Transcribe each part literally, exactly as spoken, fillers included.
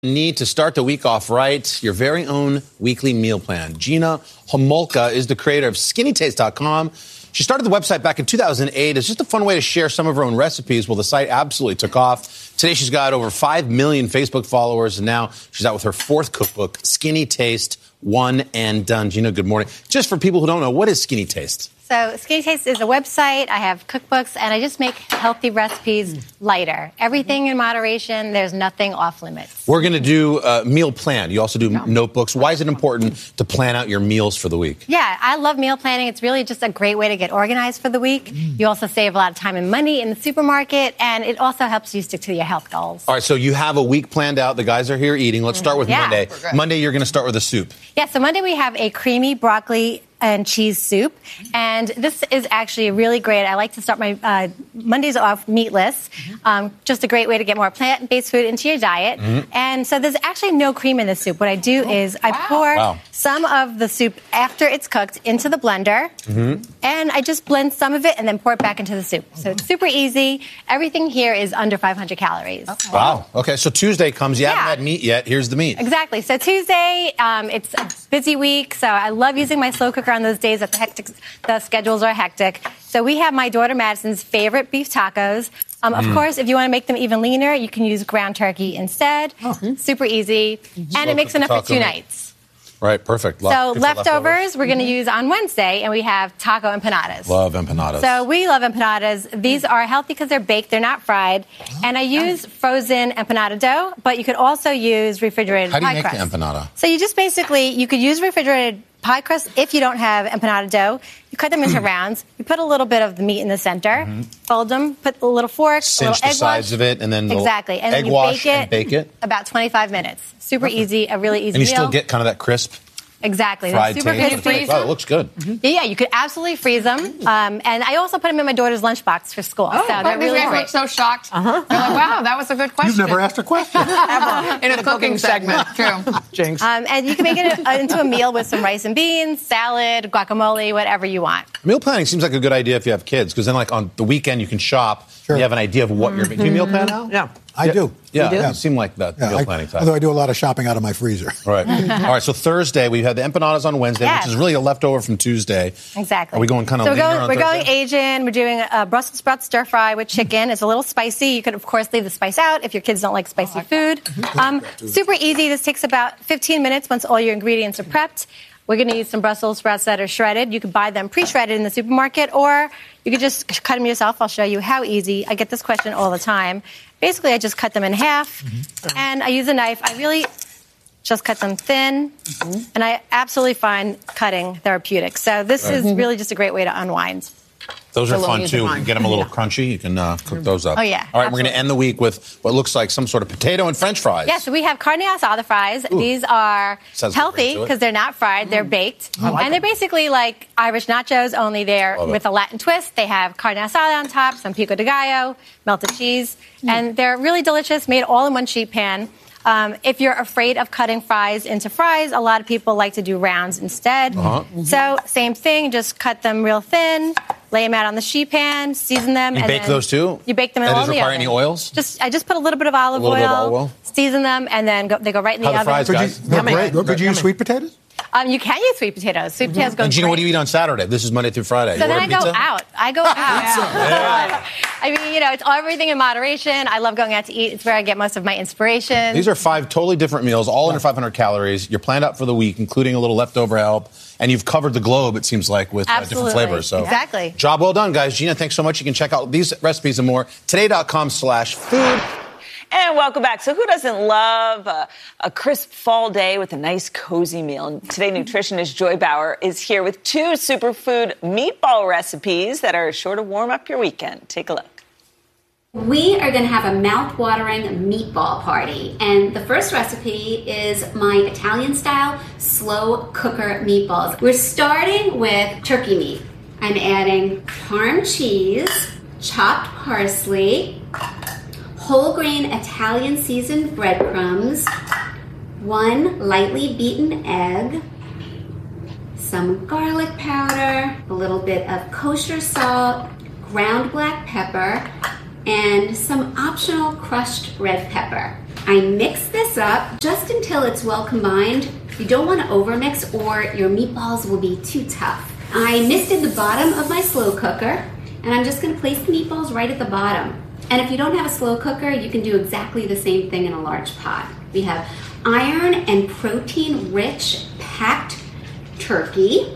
Need to start the week off right, your very own weekly meal plan. Gina Homolka is the creator of skinny taste dot com. She started the website back in two thousand eight. It's just a fun way to share some of her own recipes. Well, the site absolutely took off. Today, she's got over five million Facebook followers, and now she's out with her fourth cookbook, Skinny Taste, One and Done. Gina, good morning. Just for people who don't know, what is Skinny Taste? So Skinny Taste is a website. I have cookbooks, and I just make healthy recipes lighter. Everything in moderation. There's nothing off limits. We're going to do a meal plan. You also do no. notebooks. Why is it important to plan out your meals for the week? Yeah, I love meal planning. It's really just a great way to get organized for the week. Mm. You also save a lot of time and money in the supermarket, and it also helps you stick to your health goals. All right, so you have a week planned out. The guys are here eating. Let's start with yeah. Monday. Monday, you're going to start with a soup. Yeah, so Monday we have a creamy broccoli and cheese soup. And this is actually really great. I like to start my uh, Mondays off meatless. Um, just a great way to get more plant-based food into your diet. Mm-hmm. And so there's actually no cream in this soup. What I do oh, is I wow. pour wow. some of the soup after it's cooked into the blender. Mm-hmm. And I just blend some of it and then pour it back into the soup. So it's super easy. Everything here is under five hundred calories. Okay. Wow. Okay, so Tuesday comes. You yeah. haven't had meat yet. Here's the meat. Exactly. So Tuesday, um, it's a busy week. So I love using my slow cooker on those days that the hectic, the schedules are hectic. So we have my daughter Madison's favorite beef tacos. Um, of mm. course, if you want to make them even leaner, you can use ground turkey instead. Oh. Super easy. Mm-hmm. And it makes enough for two nights. Right, perfect. Love, so leftovers, leftovers we're mm-hmm. going to use on Wednesday, and we have taco empanadas. Love empanadas. So we love empanadas. These are healthy because they're baked, they're not fried. Oh, and I use nice. frozen empanada dough, but you could also use refrigerated pie crust. How do you make crust. the empanada? So you just basically, you could use refrigerated pie crust if you don't have empanada dough. You cut them into rounds. You put a little bit of the meat in the center, mm-hmm. fold them, put a little fork, Cinch a little egg the sides wash. of it, and then exactly, and egg then you wash bake it, and bake it. About twenty-five minutes. Super Perfect. easy, a really easy meal. And you meal. still get kind of that crisp. Exactly. Fried super taste. crispy. Oh, it looks good. Mm-hmm. Yeah, yeah, you could absolutely freeze them. Um, and I also put them in my daughter's lunchbox for school. Oh, so they're really guys great. look so shocked. Uh-huh. You're like, wow, that was a good question. You've never asked a question. Ever. In a cooking segment. True. Jinx. Um, and you can make it into a meal with some rice and beans, salad, guacamole, whatever you want. Meal planning seems like a good idea if you have kids, because then like on the weekend you can shop. Sure. You have an idea of what mm-hmm. you're making. Do you meal plan now? Yeah. I yeah. do. Yeah, do? yeah. You seem like that yeah, meal I, planning type. Although I do a lot of shopping out of my freezer. Right. All right, so Thursday, we had the empanadas on Wednesday, yes. which is really a leftover from Tuesday. Exactly. Are we going kind of so leaner we're going, on We're Thursday? going Asian. We're doing a Brussels sprout stir fry with chicken. It's a little spicy. You could, of course, leave the spice out if your kids don't like spicy oh, food. Um, super easy. This takes about fifteen minutes once all your ingredients are prepped. We're going to use some Brussels sprouts that are shredded. You can buy them pre-shredded in the supermarket, or you could just cut them yourself. I'll show you how easy. I get this question all the time. Basically, I just cut them in half, mm-hmm. and I use a knife. I really just cut them thin, mm-hmm. and I absolutely find cutting therapeutic. So this right. is really just a great way to unwind. Those are fun, too. You can get them a little yeah. crunchy. You can uh, cook those up. Oh, yeah. All right, absolutely. we're going to end the week with what looks like some sort of potato and French fries. Yeah, so we have carne asada fries. Ooh. These are Sounds healthy because they're not fried. They're baked. I like and they're them. basically like Irish nachos, only they're Love with it. a Latin twist. They have carne asada on top, some pico de gallo, melted cheese. Mm. And they're really delicious, made all in one sheet pan. Um, if you're afraid of cutting fries into fries, a lot of people like to do rounds instead. Uh-huh. Mm-hmm. So same thing, just cut them real thin, lay them out on the sheet pan, season them. You and bake then those too? You bake them in that all in the require oven. any oils? Just I just put a little bit of olive, a little oil, bit of olive oil, season them, and then go, they go right in the How oven. the fries, Could you, guys? they're great. Could you use sweet potatoes? Um, you can use sweet potatoes. Sweet potatoes go And Gina, great. what do you eat on Saturday? This is Monday through Friday. So you then I order go pizza? out. I go out. Yeah. I mean, you know, it's all everything in moderation. I love going out to eat. It's where I get most of my inspiration. These are five totally different meals, all under five hundred calories. You're planned out for the week, including a little leftover help. And you've covered the globe, it seems like, with uh, different flavors. So exactly. Job well done, guys. Gina, thanks so much. You can check out these recipes and more. Today.com slash food. And welcome back. So who doesn't love a, a crisp fall day with a nice, cozy meal? And today, nutritionist Joy Bauer is here with two superfood meatball recipes that are sure to warm up your weekend. Take a look. We are going to have a mouth-watering meatball party. And the first recipe is my Italian-style slow cooker meatballs. We're starting with turkey meat. I'm adding Parm cheese, chopped parsley, whole grain Italian seasoned breadcrumbs, one lightly beaten egg, some garlic powder, a little bit of kosher salt, ground black pepper, and some optional crushed red pepper. I mix this up just until it's well combined. You don't want to overmix or your meatballs will be too tough. I misted the bottom of my slow cooker, and I'm just going to place the meatballs right at the bottom. And if you don't have a slow cooker, you can do exactly the same thing in a large pot. We have iron and protein-rich packed turkey,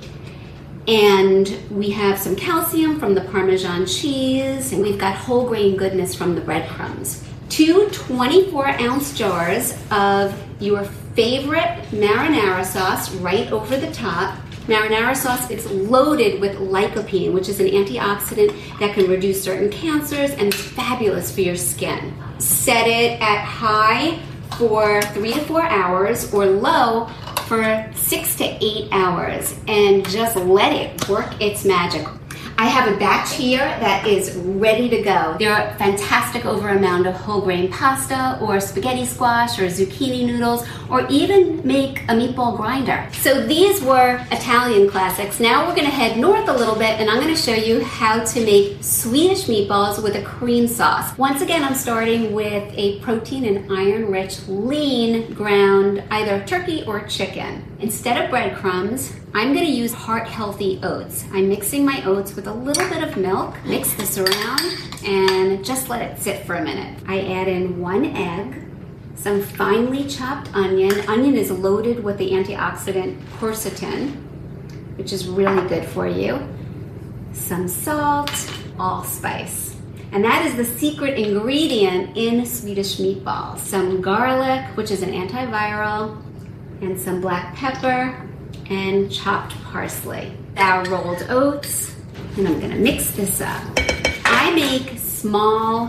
and we have some calcium from the Parmesan cheese, and we've got whole grain goodness from the breadcrumbs. Two twenty-four ounce jars of your favorite marinara sauce right over the top. Marinara sauce is loaded with lycopene, which is an antioxidant that can reduce certain cancers and it's fabulous for your skin. Set it at high for three to four hours or low for six to eight hours and just let it work its magic. I have a batch here that is ready to go. They're fantastic over a mound of whole grain pasta or spaghetti squash or zucchini noodles, or even make a meatball grinder. So these were Italian classics. Now we're gonna head north a little bit and I'm gonna show you how to make Swedish meatballs with a cream sauce. Once again, I'm starting with a protein and iron rich lean ground, either turkey or chicken. Instead of breadcrumbs, I'm going to use heart-healthy oats. I'm mixing my oats with a little bit of milk, mix this around, and just let it sit for a minute. I add in one egg, some finely chopped onion. Onion is loaded with the antioxidant quercetin, which is really good for you. Some salt, allspice. And that is the secret ingredient in Swedish meatballs. Some garlic, which is an antiviral, and some black pepper, and chopped parsley. Our rolled oats, and I'm gonna mix this up. I make small,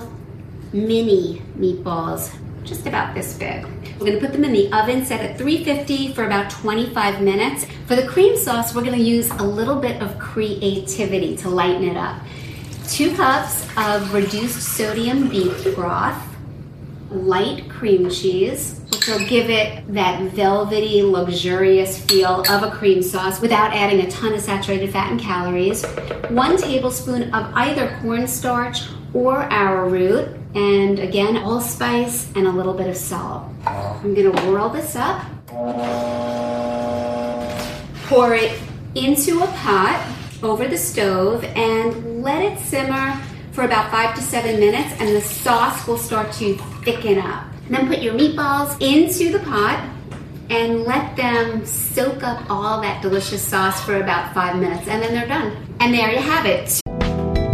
mini meatballs, just about this big. We're gonna put them in the oven set at three fifty for about twenty-five minutes. For the cream sauce, we're gonna use a little bit of creativity to lighten it up. Two cups of reduced sodium beef broth, light cream cheese, which will give it that velvety, luxurious feel of a cream sauce without adding a ton of saturated fat and calories. One tablespoon of either cornstarch or arrowroot, and again, allspice and a little bit of salt. I'm gonna whirl this up, pour it into a pot over the stove, and let it simmer for about five to seven minutes, and the sauce will start to thicken up. And then put your meatballs into the pot and let them soak up all that delicious sauce for about five minutes, and then they're done. And there you have it.